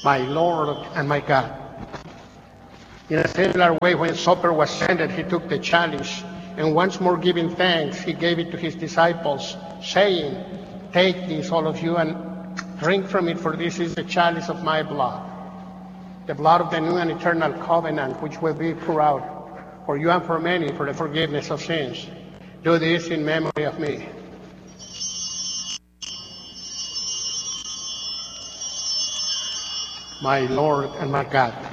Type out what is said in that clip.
my Lord and my God. In a similar way, when supper was ended, he took the chalice, and once more giving thanks, he gave it to his disciples, saying, "Take this, all of you, and drink from it, for this is the chalice of my blood, the blood of the new and eternal covenant, which will be poured out for you and for many for the forgiveness of sins. Do this in memory of me." My Lord and my God.